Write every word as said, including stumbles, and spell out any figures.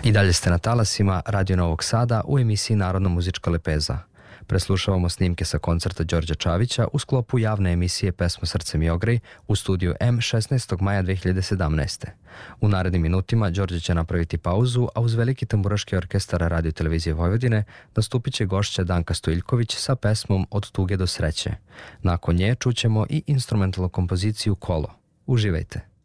I dalje ste na talasima Radio Novog Sada u emisiji Narodno muzička lepeza. Preslušavamo snimke sa koncerta Đorđa Čavića u sklopu javne emisije Pesmo Srce mi ogrej u studiju M šesnaestog maja dve hiljade sedamnaeste. U narednim minutima Đorđe će napraviti pauzu, a uz veliki tamburaški orkestar Radio Televizije Vojvodine nastupit će gošća Danka Stojiljković sa pesmom Od tuge do sreće. Nakon nje čućemo i instrumentalnu kompoziciju Kolo. Uživajte!